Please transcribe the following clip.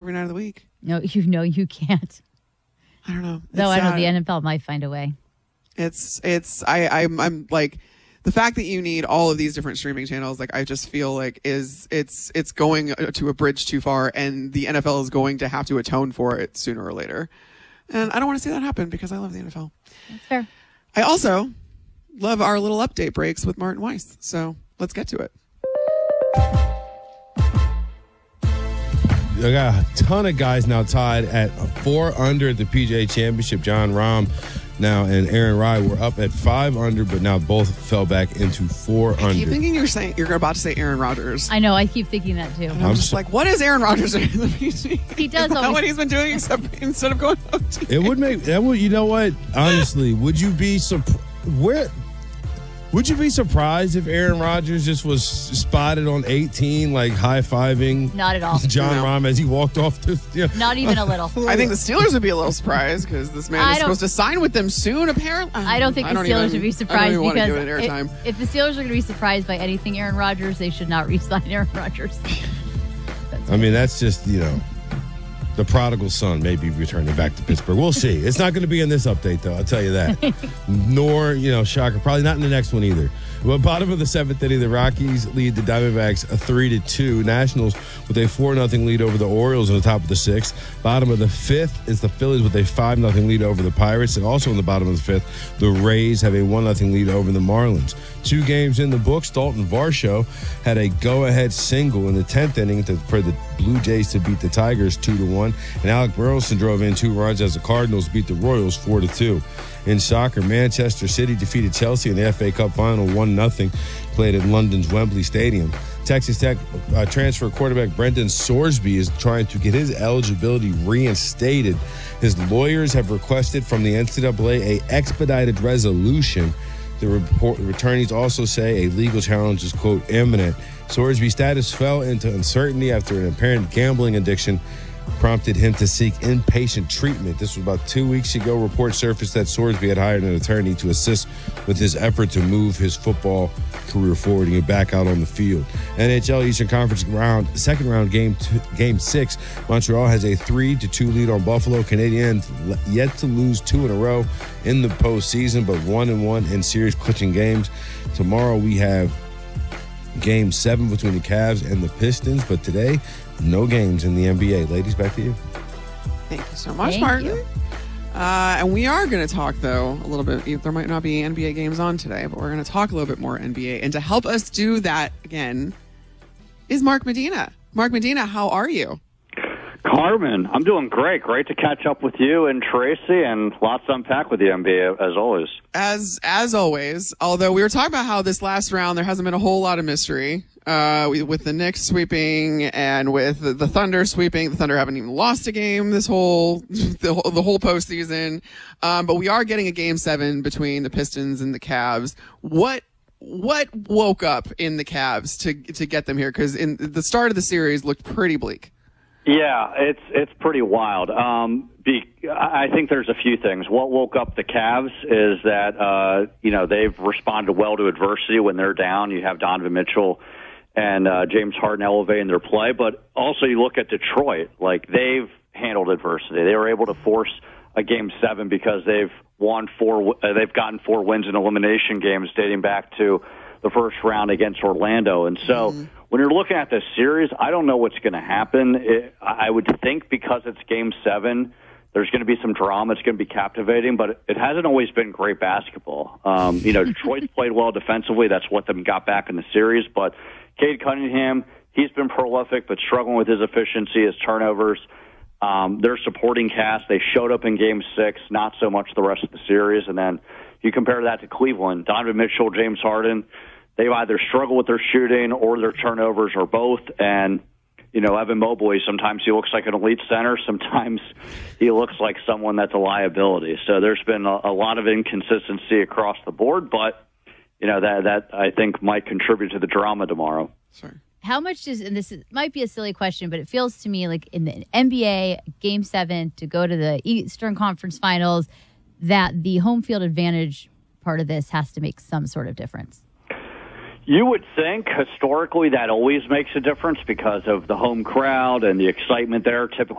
every night of the week. No, you can't. I don't know. Though I know the NFL might find a way. I'm like, the fact that you need all of these different streaming channels, like I just feel like it's going to a bridge too far, and the NFL is going to have to atone for it sooner or later. And I don't want to see that happen because I love the NFL. That's fair. I also love our little update breaks with Martin Weiss. So let's get to it. I got a ton of guys now tied at 4 under at the PGA Championship. Jon Rahm now and Aaron Rai were up at 5 under, but now both fell back into 4 under. I keep thinking you're about to say Aaron Rodgers. I know. I keep thinking that too. And I'm just like, what is Aaron Rodgers doing in the PGA? He does. Not what he's been doing, instead of going OTA. It would make that. You know what? Honestly, would you be Would you be surprised if Aaron Rodgers just was spotted on 18, like high-fiving? Not at all. Jon Rahm as he walked off. Not even a little. I think the Steelers would be a little surprised because this man is supposed to sign with them soon, apparently. I don't think the Steelers would be surprised because if the Steelers are going to be surprised by anything Aaron Rodgers, they should not re-sign Aaron Rodgers. I mean, that's just, the prodigal son may be returning back to Pittsburgh. We'll see. It's not going to be in this update, though. I'll tell you that. Nor, shocker, probably not in the next one either. But bottom of the 7th inning, the Rockies lead the Diamondbacks 3-2. Nationals with a 4-0 lead over the Orioles on the top of the 6th. Bottom of the 5th is the Phillies with a 5-0 lead over the Pirates. And also on the bottom of the 5th, the Rays have a 1-0 lead over the Marlins. 2 games in the books. Dalton Varsho had a go-ahead single in the 10th inning for the Blue Jays to beat the Tigers 2-1. And Alec Burleson drove in 2 runs as the Cardinals beat the Royals 4-2. In soccer, Manchester City defeated Chelsea in the FA Cup final 1-0, played at London's Wembley Stadium. Texas Tech transfer quarterback Brendan Sorsby is trying to get his eligibility reinstated. His lawyers have requested from the NCAA a expedited resolution. The attorneys also say a legal challenge is, quote, imminent. Sorsby's status fell into uncertainty after an apparent gambling addiction prompted him to seek inpatient treatment. This was about 2 weeks ago. Reports surfaced that Sorsby had hired an attorney to assist with his effort to move his football career forward and get back out on the field. NHL Eastern Conference second round game 6. Montreal has a 3-2 lead on Buffalo. Canadiens yet to lose 2 in a row in the postseason, but 1-1 in series clinching games. Tomorrow we have Game 7 between the Cavs and the Pistons, but today, no games in the NBA. Ladies, back to you. Thank you so much, Martin. And we are going to talk, though, a little bit. There might not be NBA games on today, but we're going to talk a little bit more NBA. And to help us do that again is Mark Medina. Mark Medina, how are you? Carmen, I'm doing great. Great to catch up with you and Tracy, and lots to unpack with the NBA, as always. As always, although we were talking about how this last round, there hasn't been a whole lot of mystery with the Knicks sweeping and with the Thunder sweeping. The Thunder haven't even lost a game the whole postseason. But we are getting a Game 7 between the Pistons and the Cavs. What woke up in the Cavs to get them here? Because in the start of the series looked pretty bleak. Yeah, it's pretty wild. I think there's a few things. What woke up the Cavs is that they've responded well to adversity when they're down. You have Donovan Mitchell and James Harden elevating their play, but also you look at Detroit, like they've handled adversity. They were able to force a Game 7 because they've gotten 4 wins in elimination games dating back to the first round against Orlando, and so. Mm-hmm. When you're looking at this series, I don't know what's going to happen. I would think because it's Game 7, there's going to be some drama. It's going to be captivating, but it hasn't always been great basketball. Detroit's played well defensively. That's what them got back in the series. But Cade Cunningham, he's been prolific, but struggling with his efficiency, his turnovers. Their supporting cast, they showed up in Game 6, not so much the rest of the series. And then you compare that to Cleveland. Donovan Mitchell, James Harden, they've either struggled with their shooting or their turnovers or both. And, Evan Mobley, sometimes he looks like an elite center. Sometimes he looks like someone that's a liability. So there's been a lot of inconsistency across the board. But, that I think might contribute to the drama tomorrow. Sorry. How much might be a silly question, but it feels to me like in the NBA Game 7 to go to the Eastern Conference Finals, that the home field advantage part of this has to make some sort of difference. You would think historically that always makes a difference because of the home crowd and the excitement there. Typically